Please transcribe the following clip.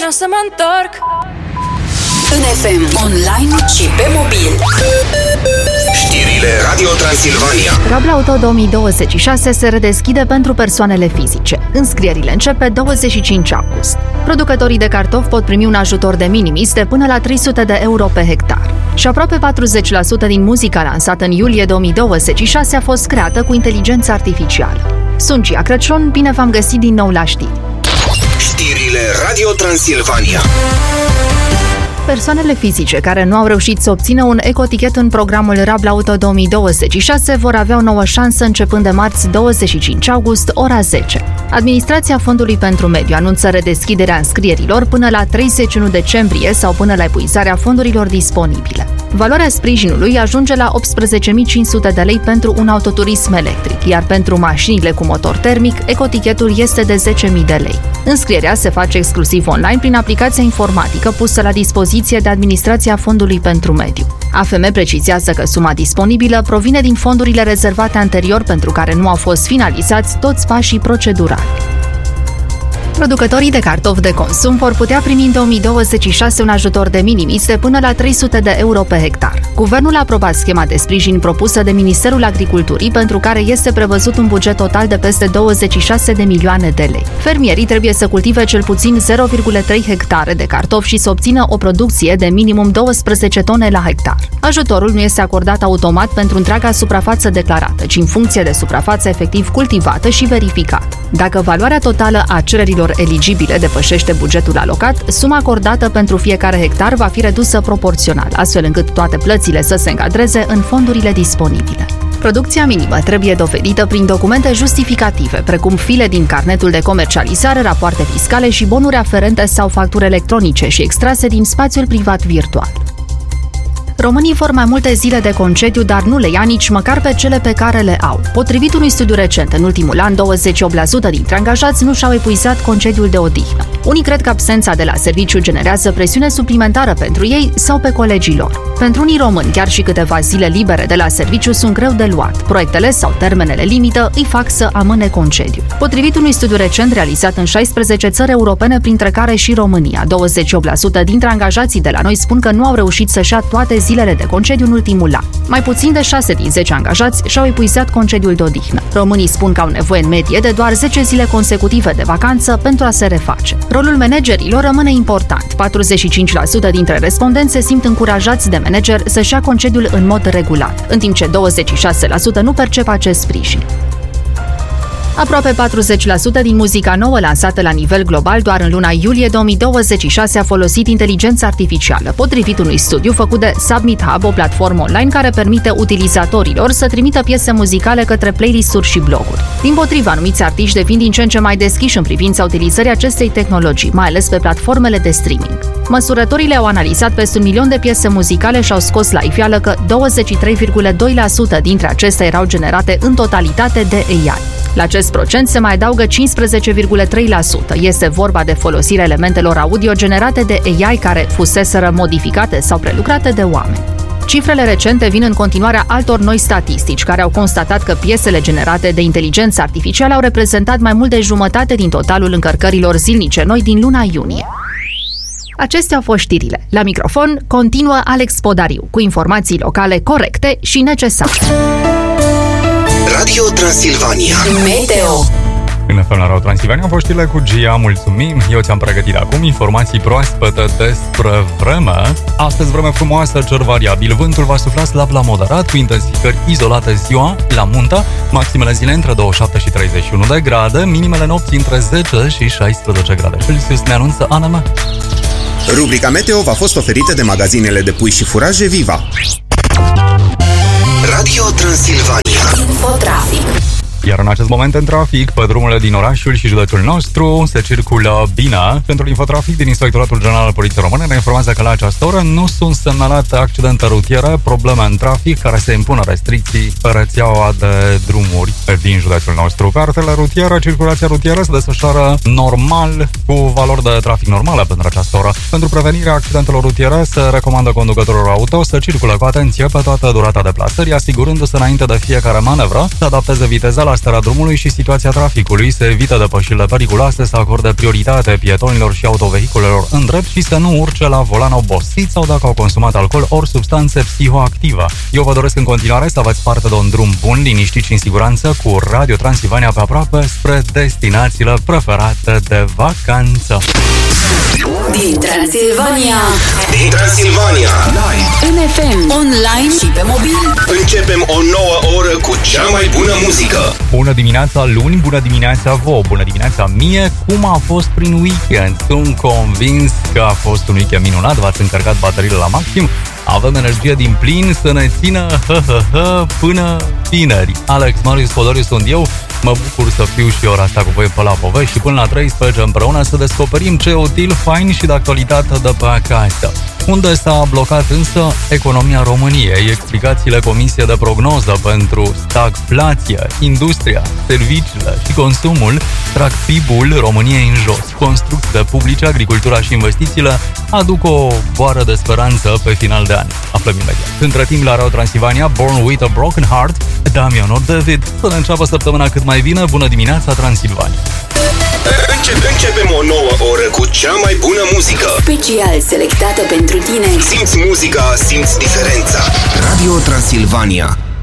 vreau să mă întorc. În FM, online și pe mobil. Știrile Radio Transilvania. Rabla Auto 2026 se redeschide pentru persoanele fizice. Înscrierile începe 25 august. Producătorii de cartofi pot primi un ajutor de minimis de până la 300 de euro pe hectar. Și aproape 40% din muzica lansată în iulie 2026 a fost creată cu inteligență artificială. Sunt Gia Crăciun, bine v-am găsit din nou la știri. Știrile Radio Transilvania. Persoanele fizice care nu au reușit să obțină un ecotichet în programul Rabla Auto 2026 vor avea o nouă șansă începând de marți 25 august, ora 10. Administrația Fondului pentru Mediu anunță redeschiderea înscrierilor până la 31 decembrie sau până la epuizarea fondurilor disponibile. Valoarea sprijinului ajunge la 18.500 de lei pentru un autoturism electric, iar pentru mașinile cu motor termic, ecotichetul este de 10.000 de lei. Înscrierea se face exclusiv online prin aplicația informatică pusă la dispoziție de Administrația Fondului pentru Mediu. AFM precizează că suma disponibilă provine din fondurile rezervate anterior pentru care nu au fost finalizați toți pașii procedurali. Producătorii de cartofi de consum vor putea primi în 2026 un ajutor de minimis de până la 300 de euro pe hectar. Guvernul a aprobat schema de sprijin propusă de Ministerul Agriculturii, pentru care este prevăzut un buget total de peste 26 de milioane de lei. Fermierii trebuie să cultive cel puțin 0,3 hectare de cartofi și să obțină o producție de minimum 12 tone la hectar. Ajutorul nu este acordat automat pentru întreaga suprafață declarată, ci în funcție de suprafața efectiv cultivată și verificată. Dacă valoarea totală a cererilor eligibile depășește bugetul alocat, suma acordată pentru fiecare hectar va fi redusă proporțional, astfel încât toate plățile să se încadreze în fondurile disponibile. Producția minimă trebuie dovedită prin documente justificative, precum file din carnetul de comercializare, rapoarte fiscale și bonuri aferente sau facturi electronice și extrase din spațiul privat virtual. Românii vor mai multe zile de concediu, dar nu le ia nici măcar pe cele pe care le au. Potrivit unui studiu recent, în ultimul an, 28% dintre angajați nu și-au epuizat concediul de odihnă. Unii cred că absența de la serviciu generează presiune suplimentară pentru ei sau pe colegii lor. Pentru unii români, chiar și câteva zile libere de la serviciu sunt greu de luat. Proiectele sau termenele limită îi fac să amâne concediu. Potrivit unui studiu recent realizat în 16 țări europene, printre care și România, 28% dintre angajații de la noi spun că nu au reușit să-și ia toate zilele de concediu în ultimul an. Mai puțin de 6 din 10 angajați și-au epuizat concediul de odihnă. Românii spun că au nevoie în medie de doar 10 zile consecutive de vacanță pentru a se reface. Rolul managerilor rămâne important. 45% dintre respondenți se simt încurajați de manager să-și ia concediul în mod regulat, în timp ce 26% nu percep acest sprijin. Aproape 40% din muzica nouă lansată la nivel global doar în luna iulie 2026 a folosit inteligența artificială, potrivit unui studiu făcut de Submit Hub, o platformă online care permite utilizatorilor să trimită piese muzicale către playlist-uri și bloguri. Dimpotrivă, anumiți artiști devin din ce în ce mai deschiși în privința utilizării acestei tehnologii, mai ales pe platformele de streaming. Măsurătorile au analizat peste 1 milion de piese muzicale și au scos la iveală că 23,2% dintre acestea erau generate în totalitate de AI. La acest procent se mai adaugă 15,3%. Este vorba de folosirea elementelor audio generate de AI care fuseseră modificate sau prelucrate de oameni. Cifrele recente vin în continuarea altor noi statistici care au constatat că piesele generate de inteligență artificială au reprezentat mai mult de jumătate din totalul încărcărilor zilnice noi din luna iunie. Acestea au fost știrile. La microfon continuă Alex Podariu cu informații locale corecte și necesare. Radio Transilvania. Meteo. În FM la Radio Transilvania au fost știrile cu Gia, mulțumim. Eu ți-am pregătit acum informații proaspete despre vreme. Astăzi vreme frumoasă, cer variabil. Vântul va sufla slab la moderat, cu intensificări izolate ziua la muntă. Maximele zile între 27 și 31 de grade, minimele nopții între 10 și 16 grade Celsius, ne anunță ANM. Rubrica Meteo v-a fost oferită de magazinele de pui și furaje Viva. Radio Transilvania. Infotrafic. Iar în acest moment în trafic, pe drumurile din orașul și județul nostru se circulă bine. Pentru infotrafic din Inspectoratul General al Poliției Române ne informează că la această oră nu sunt semnalate accidente rutiere, probleme în trafic care se impună restricții pe rețeaua de drumuri din județul nostru. Pe arterele rutiere, circulația rutieră se desfășoară normal, cu valori de trafic normale pentru această oră. Pentru prevenirea accidentelor rutiere se recomandă conducătorilor auto să circule cu atenție pe toată durata deplasării, asigurându-se înainte de fiecare manevră să adapteze viteza la starea drumului și situația traficului, se evită depășirile periculoase, să acorde prioritate pietonilor și autovehiculelor în drept și să nu urce la volan obosiți sau dacă au consumat alcool ori substanțe psihoactivă. Eu vă doresc în continuare să aveți parte de un drum bun, liniștit și în siguranță cu Radio Transilvania pe aproape spre destinațiile preferate de vacanță. Din Transilvania. Din Transilvania. În FM, online și pe mobil. Începem o nouă oră cu cea mai bună muzică. Bună dimineața luni, bună dimineața vouă, bună dimineața mie. Cum a fost prin weekend? Sunt convins că a fost un weekend minunat, v-ați încărcat bateriile la maxim. Avem energie din plin să ne țină până vineri. Alex Marius Podoriu sunt eu. Mă bucur să fiu și ora asta cu voi pe la povești și până la 13 împreună să descoperim ce util, fain și de actualitate de pe acasă. Unde s-a blocat însă economia României, explicațiile Comisiei de Prognoză pentru stagflație, industria, serviciile și consumul trag PIB-ul României în jos. Construcțiile publice, agricultura și investițiile aduc o boară de speranță pe final de an. Aflăm imediat. Între timp la Radio Transilvania, Born with a Broken Heart, Damian David. Să ne înceapă săptămâna cât mai bine. Bună dimineața, Transilvania! Începem o nouă oră cu cea mai bună muzică. Special selectată pentru tine. Simți muzica, simți diferența. Radio Transilvania.